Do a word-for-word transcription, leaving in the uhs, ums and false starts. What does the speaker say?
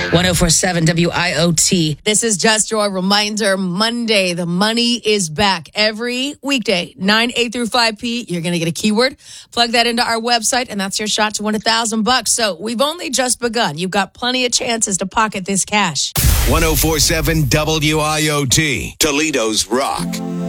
ten forty-seven W I O T. This is just your reminder. Monday, the money is back. Every weekday, nine, eight through five p, you're going to get a keyword. Plug that into our website, and that's your shot to win a thousand bucks. So we've only just begun. You've got plenty of chances to pocket this cash. ten forty-seven W I O T, Toledo's Rock.